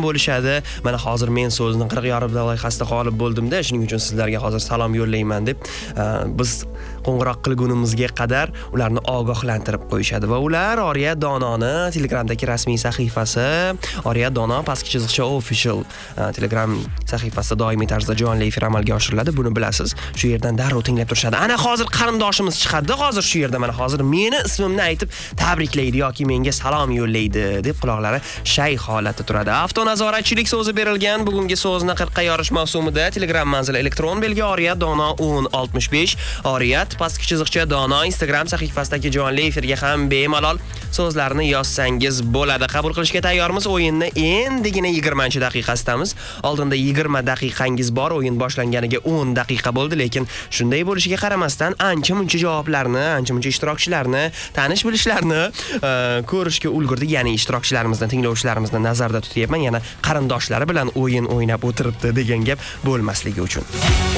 bo'lishadi. Mana hozir men so'zni 40 yarimta loyihasida g'olib bo'ldim-da, shuning uchun sizlarga hozir salom yo'llayman deb biz qo'ng'iroq qilgunimizga qadar ularni ogohlantirib qo'yishadi va ular Oriya Dononi Telegramdagi rasmiy sahifasi, Oriya Dono _official Telegram sahifasida doimiy tarzda jonli efir amalga oshiriladi. Buni bilasiz. Shu yerdan darrov tinglab turishadi. Ana hozir qarindoshimiz chiqadi. Hozir shu yerda mana hozir meni ismimni aytib tabriklaydi yoki menga salom yo'llaydi deb quloqlari shay holatda turadi. Avtonazoratchilik so'zi berilgan. Bugungi so'zni 40 ga yorish mavsumida Telegram manzili elektron belgi Oriya Dono 1065 Oriyat _Dono Instagram sahifasidagi jonli efirga ham bemalol so'zlarni yozsangiz bo'ladi. Qabul qilishga tayyormiz. O'yinni endigina 20-daqiqasidamiz. Oldinda 20 daqiqangiz bor. O'yin boshlanganiga 10 daqiqa bo'ldi, lekin shunday bo'lishiga qaramasdan ancha-muncha javoblarni, ancha-muncha ishtirokchilarni, tanish-bilishlarni ko'rishga ulgurdik. Ya'ni ishtirokchilarimizni, tinglovchilarimizni nazarda tutyapman. Yana qarindoshlari bilan o'yin o'ynab o'tiribdi degan gap bo'lmasligi uchun.